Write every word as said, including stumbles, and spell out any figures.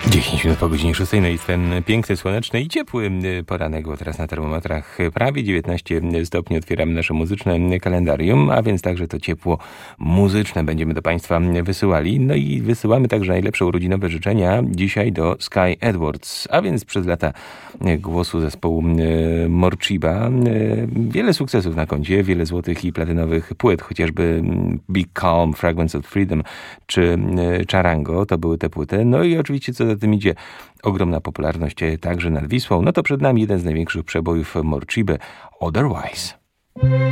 dziesięć minut po godzinie szóstej, no i ten piękny, słoneczny i ciepły poranek, bo teraz na termometrach prawie dziewiętnaście stopni. Otwieramy nasze muzyczne kalendarium, a więc także to ciepło muzyczne będziemy do Państwa wysyłali. No i wysyłamy także najlepsze urodzinowe życzenia dzisiaj do Sky Edwards, a więc przez lata głosu zespołu Morcheeba. Wiele sukcesów na koncie, wiele złotych i platynowych płyt, chociażby Big Calm, Fragments of Freedom czy Charango, to były te płyty. No i oczywiście co za tym idzie, ogromna popularność także nad Wisłą. No to przed nami jeden z największych przebojów Morcheeby, Otherwise.